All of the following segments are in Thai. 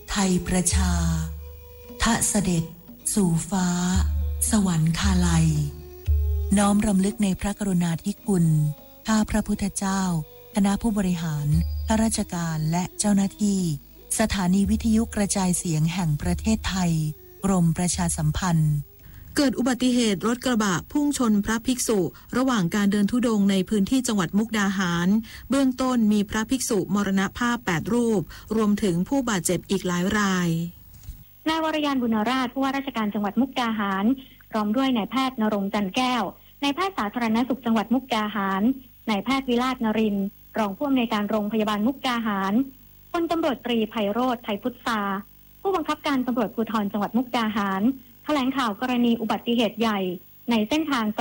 ไทยประชาทะเสด็จสู่ฟ้าสวรรคาลัยน้อมรำลึกในพระกรุณาธิคุณข้าพระพุทธเจ้าคณะผู้บริหารข้าราชการและเจ้าหน้าที่สถานีวิทยุกระจายเสียงแห่งประเทศไทยกรมประชาสัมพันธ์เกิดอุบัติเหตุรถกระบะพุ่งชนพระภิกษุระหว่างการเดินธุดงค์ในพื้นที่จังหวัดมุกดาหารเบื้องต้นมีพระภิกษุมรณภาพ8รูปรวมถึงผู้บาดเจ็บอีกหลายรายนายวรยานบุญราชผู้ว่าราชการจังหวัดมุกดาหารพร้อมด้วยนายแพทย์ณรงค์จันทร์แก้วนายแพทย์สาธารณสุขจังหวัดมุกดาหารนายแพทย์วิราชนรินทร์รองผู้อำนวยการโรงพยาบาลมุกดาหารพลตำรวจตรีไพโรจน์ไทยพุทธาผู้บังคับการตำรวจภูธรจังหวัดมุกดาหารแถลงข่าวกรณีอุบัติเหตุใหญ่ในเส้นทาง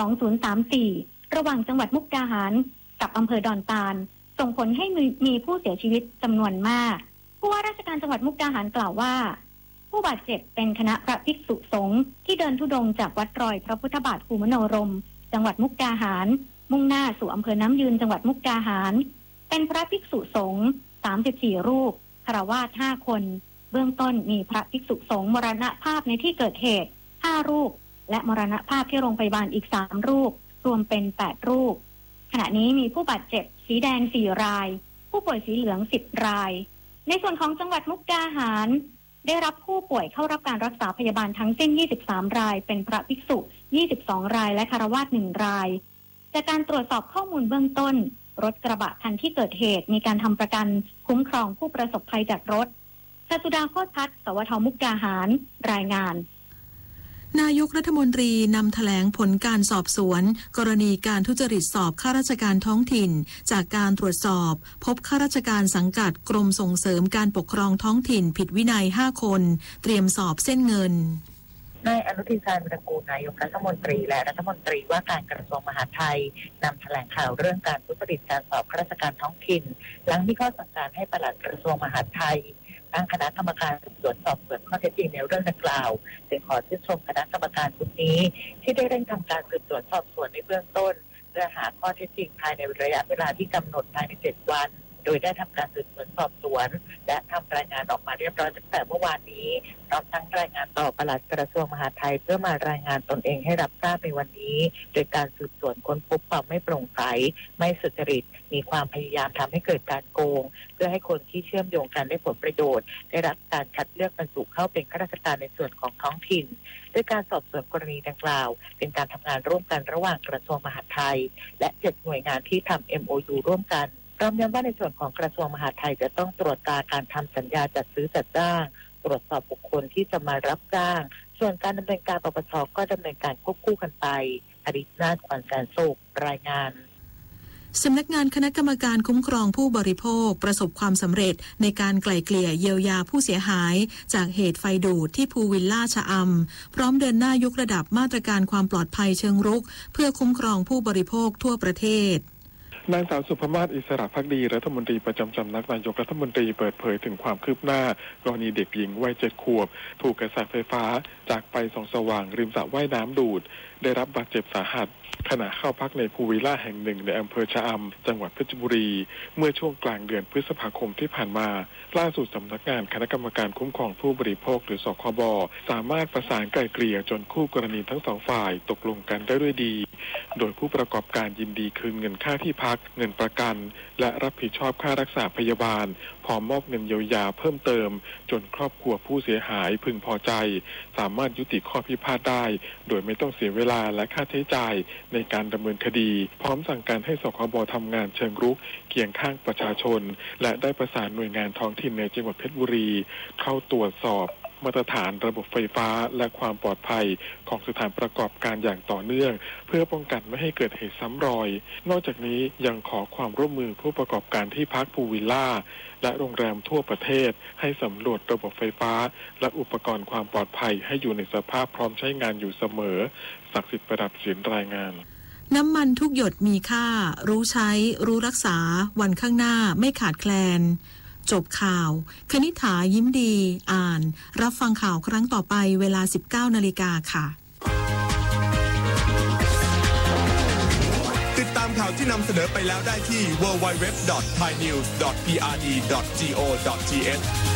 2034ระหว่างจังหวัดมุกดาหารกับอำเภอดอนตาลส่งผลให้มีผู้เสียชีวิตจำนวนมากผู้ว่าราชการจังหวัดมุกดาหารกล่าวว่าผู้บาดเจ็บเป็นคณะพระภิกษุสงฆ์ที่เดินธุดงค์จากวัดรอยพระพุทธบาทภูมิโนรมจังหวัดมุกดาหารมุ่งหน้าสู่อำเภอน้ำยืนจังหวัดมุกดาหารเป็นพระภิกษุสงฆ์34รูปฆราวาส5คนเบื้องต้นมีพระภิกษุสงฆ์มรณภาพในที่เกิดเหตุ5รูปและมรณภาพที่โรงพยาบาลอีก3รูปรวมเป็น8รูปขณะนี้มีผู้บาดเจ็บสีแดง4รายผู้ป่วยสีเหลือง10รายในส่วนของจังหวัดมุกดาหารได้รับผู้ป่วยเข้ารับการรักษาพยาบาลทั้งสิ้น23รายเป็นพระภิกษุ22รายและฆราวาส1รายจากการตรวจสอบข้อมูลเบื้องต้นรถกระบะคันที่เกิดเหตุมีการทำประกันคุ้มครองผู้ประสบภัยจากรถศสุดาโคตรพัฒน์สวทมุกดาหารรายงานนายกรัฐมนตรีนำแถลงผลการสอบสวนกรณีการทุจริตสอบข้าราชการท้องถิ่นจากการตรวจสอบพบข้าราชการสังกัดกรมส่งเสริมการปกครองท้องถิ่นผิดวินัย5คนเตรียมสอบเส้นเงินนายอนุทินชาญวิรากูลนายกรัฐมนตรีและรัฐมนตรีว่าการกระทรวงมหาดไทยนำแถลงข่าวเรื่องการทุจริตการสอบข้าราชการท้องถิ่นหลังมีข้อสั่งการให้ปลัดกระทรวงมหาดไทยตั้งคณะกรรมการสืบสวนสอบสวนข้อเท็จจริงในเรื่องดังกล่าวจึงขอชื่นชมคณะกรรมการชุดนี้ที่ได้เร่งทำการสืบสวนสอบสวนในเบื้องต้นเพื่อหาข้อเท็จจริงภายในระยะเวลาที่กำหนดภายใน7วันโดยได้ทำการสืบสวนสอบสวนและทำรายงานออกมาเรียบร้อยตั้งแต่เมื่อวานนี้พร้อมทั้งรายงานต่อปลัดกระทรวงมหาดไทยเพื่อมารายงานตนเองให้รับทราบในวันนี้โดยการสืบสวนค้นพบความไม่โปร่งใสไม่สุจริตมีความพยายามทำให้เกิดการโกงเพื่อให้คนที่เชื่อมโยงกันได้ผลประโยชน์ได้รับการคัดเลือกบรรจุเข้าเป็นข้าราชการในส่วนของท้องถิ่นด้วยการสอบสวนกรณีดังกล่าวเป็นการทำงานร่วมกันระหว่างกระทรวงมหาดไทยและ7หน่วยงานที่ทำ MOU ร่วมกันพร้อมย้ำว่าในส่วนของกระทรวงมหาดไทยจะต้องตรวจตราการทำสัญญาจัดซื้อจัดจ้างตรวจสอบบุคคลที่จะมารับจ้างส่วนการดำเนินการปปช.ก็ดำเนินการควบคู่กันไปอดิษฐ์นาถ ขวัญแสนสุขรายงานสำนักงานคณะกรรมการคุ้มครองผู้บริโภคประสบความสำเร็จในการไกล่เกลี่ยเยียวยาผู้เสียหายจากเหตุไฟดูดที่ภูวิลล่าชะอำพร้อมเดินหน้ายกระดับมาตรการความปลอดภัยเชิงรุกเพื่อคุ้มครองผู้บริโภคทั่วประเทศนางสาวสุภมาศอิสระภักดีรัฐมนตรีประจำสำนักนายกรัฐมนตรีเปิดเผยถึงความคืบหน้ากรณีเด็กหญิงวัย7 ขวบถูกกระแสไฟฟ้าจากไฟส่องสว่างริมสระว่ายน้ำดูดได้รับบาดเจ็บสาหัสขณะเข้าพักในภูวิลล่าแห่งหนึ่งในอำเภอชะอำจังหวัดเพชรบุรีเมื่อช่วงกลางเดือนพฤษภาคมที่ผ่านมาล่าสุดสำนักงานคณะกรรมการคุ้มครองผู้บริโภคหรือสคบสามารถประสานไกล่เกลี่ยจนคู่กรณีทั้งสองฝ่ายตกลงกันได้ด้วยดีโดยผู้ประกอบการยินดีคืนเงินค่าที่พักเงินประกันและรับผิดชอบค่ารักษาพยาบาลพร้อมมอบเงินเยียวยาเพิ่มเติมจนครอบครัวผู้เสียหายพึงพอใจสามารถยุติข้อพิพาทได้โดยไม่ต้องเสียเวลาและค่าใช้จ่ายในการดำเนินคดีพร้อมสั่งการให้สคบทำงานเชิงรุกเคียงข้างประชาชนและได้ประสานหน่วยงานท้องถิ่นในจังหวัดเพชรบุรีเข้าตรวจสอบมาตรฐานระบบไฟฟ้าและความปลอดภัยของสถานประกอบการอย่างต่อเนื่องเพื่อป้องกันไม่ให้เกิดเหตุซ้ำรอยนอกจากนี้ยังขอความร่วมมือผู้ประกอบการที่พักภูวิลล่าและโรงแรมทั่วประเทศให้สำรวจระบบไฟฟ้าและอุปกรณ์ความปลอดภัยให้อยู่ในสภาพพร้อมใช้งานอยู่เสมอศักดิ์สิทธิ์ประดับศิลป์รายงานน้ำมันทุกหยดมีค่ารู้ใช้รู้รักษาวันข้างหน้าไม่ขาดแคลนจบข่าวคณิษฐายิ้มดีอ่านรับฟังข่าวครั้งต่อไปเวลา 19:00 น.ค่ะติดตามข่าวที่นำเสนอไปแล้วได้ที่ www.thainews.prd.go.th